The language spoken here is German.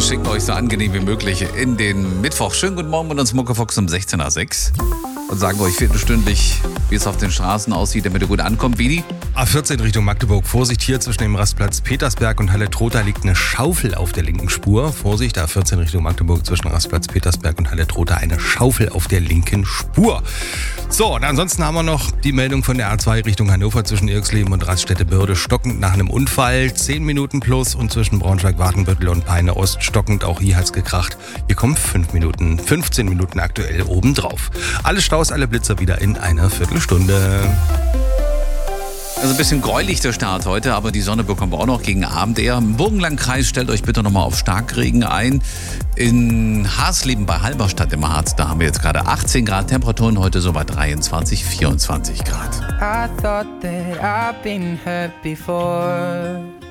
schicken euch so angenehm wie möglich in den Mittwoch. Schönen guten Morgen mit uns Muckefuchs um 16 nach 6 und sagen euch viertelstündlich, wie es auf den Straßen aussieht, damit ihr gut ankommt. Bidi? A14 Richtung Magdeburg. Vorsicht, hier zwischen dem Rastplatz Petersberg und Halle-Trotha liegt eine Schaufel auf der linken Spur. Vorsicht, A14 Richtung Magdeburg zwischen Rastplatz Petersberg und Halle-Trotha eine Schaufel auf der linken Spur. So, und ansonsten haben wir noch die Meldung von der A2 Richtung Hannover zwischen Irxleben und Raststätte-Börde stockend nach einem Unfall. 10 Minuten plus und zwischen Braunschweig-Wartenbüttel und Peine Ost stockend. Auch hier hat's gekracht. Hier kommen 15 Minuten aktuell obendrauf. Alle Staus, alle Blitzer wieder in einer Viertelstunde. Also ein bisschen gräulich der Start heute, aber die Sonne bekommen wir auch noch gegen Abend eher. Im Burgenlandkreis stellt euch bitte nochmal auf Starkregen ein. In Harsleben bei Halberstadt im Harz, da haben wir jetzt gerade 18 Grad Temperaturen, heute so bei 23, 24 Grad. I thought that I've been hurt before.